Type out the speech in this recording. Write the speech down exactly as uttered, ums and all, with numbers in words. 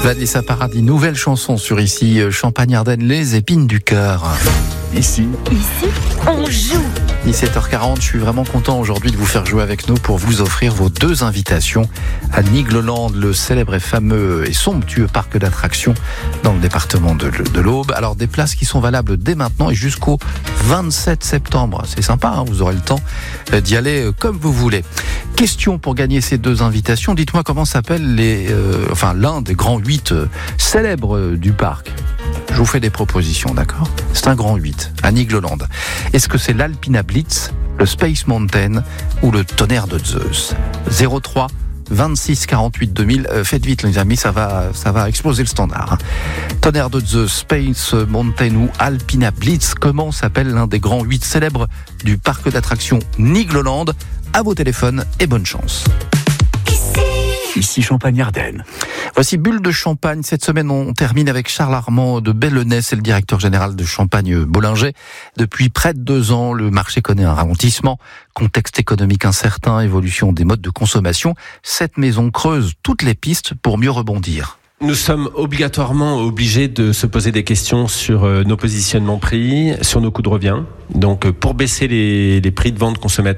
Vanessa Paradis, nouvelle chanson sur ici, Champagne-Ardenne, les épines du cœur. Ici. Ici, on joue. dix-sept heures quarante, je suis vraiment content aujourd'hui de vous faire jouer avec nous pour vous offrir vos deux invitations à Nigloland, le célèbre et fameux et somptueux parc d'attractions dans le département de, de l'Aube. Alors des places qui sont valables dès maintenant et jusqu'au vingt-sept septembre. C'est sympa, hein, vous aurez le temps d'y aller comme vous voulez. Question pour gagner ces deux invitations. Dites-moi comment s'appellent les, euh, enfin l'un des grands huit euh, célèbres euh, du parc. Je vous fais des propositions, d'accord ? C'est un grand huit, à Nigloland. Est-ce que c'est l'Alpina Blitz, le Space Mountain ou le Tonnerre de Zeus ? zéro trois vingt-six quarante-huit deux mille. Euh, faites vite les amis, ça va, ça va exploser le standard. Hein. Tonnerre de Zeus, Space Mountain ou Alpina Blitz. Comment s'appelle l'un des grands huit célèbres du parc d'attractions Nigloland ? À vos téléphones et bonne chance. Ici Champagne-Ardenne. Voici Bulle de Champagne. Cette semaine, on termine avec Charles Armand de Bellenay, c'est le directeur général de Champagne-Bollinger. Depuis près de deux ans, le marché connaît un ralentissement. Contexte économique incertain, évolution des modes de consommation. Cette maison creuse toutes les pistes pour mieux rebondir. Nous sommes obligatoirement obligés de se poser des questions sur nos positionnements prix, sur nos coûts de revient. Donc, pour baisser les, les prix de vente consommateurs,